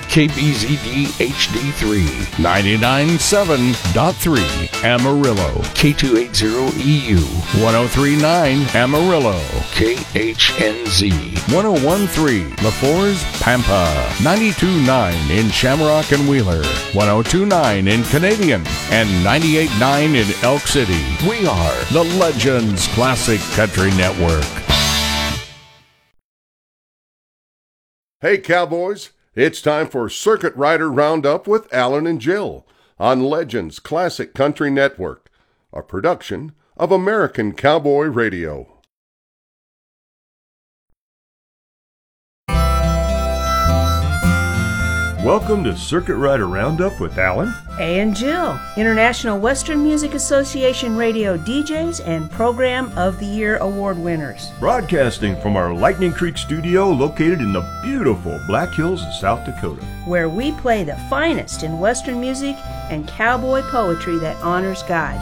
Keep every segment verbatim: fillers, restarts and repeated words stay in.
K B Z D H D three, ninety-nine point seven point three Amarillo, K two eighty E U, ten thirty-nine Amarillo, K H N Z, ten thirteen La Force, Pampa, ninety-two point nine in Shamrock and Wheeler, ten twenty-nine in Canadian, and ninety-eight point nine in Elk City. We are the Legends Classic Country Network. Hey, Cowboys, it's time for Circuit Rider Roundup with Alan and Jill on Legends Classic Country Network, a production of American Cowboy Radio. Welcome to Circuit Rider Roundup with Alan and Jill, International Western Music Association radio D Js and Program of the Year award winners. Broadcasting from our Lightning Creek studio located in the beautiful Black Hills of South Dakota, where we play the finest in Western music and cowboy poetry that honors God.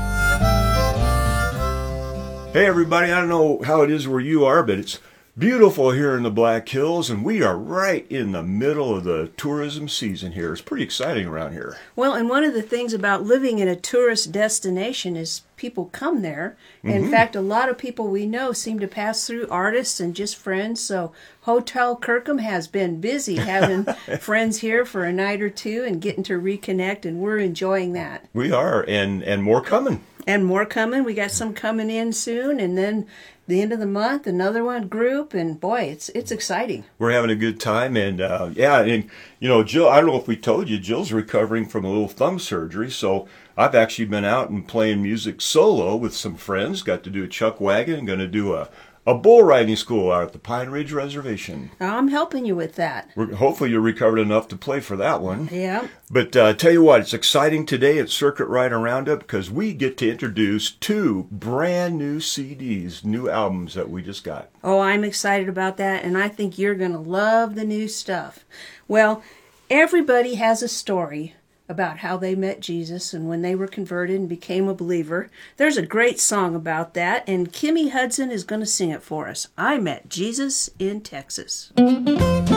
Hey everybody, I don't know how it is where you are, but it's beautiful here in the Black Hills, and we are right in the middle of the tourism season here. It's pretty exciting around here. Well, and one of the things about living in a tourist destination is people come there. Mm-hmm. In fact, a lot of people we know seem to pass through, artists and just friends. So Hotel Kirkham has been busy having friends here for a night or two and getting to reconnect, and we're enjoying that. We are, and, and more coming. And more coming. We got some coming in soon, and then the end of the month, another one group, and boy, it's it's exciting. We're having a good time, and uh, yeah, and you know, Jill, I don't know if we told you, Jill's recovering from a little thumb surgery, so I've actually been out and playing music solo with some friends. Got to do a chuck wagon, going to do a a bull riding school out at the Pine Ridge Reservation. I'm helping you with that. We're, hopefully you're recovered enough to play for that one. Yeah. But uh, tell you what, it's exciting today at Circuit Rider Roundup because we get to introduce two brand new C Ds, new albums that we just got. Oh, I'm excited about that, and I think you're going to love the new stuff. Well, everybody has a story about how they met Jesus and when they were converted and became a believer. There's a great song about that, and Kimmy Hudson is going to sing it for us. I Met Jesus in Texas.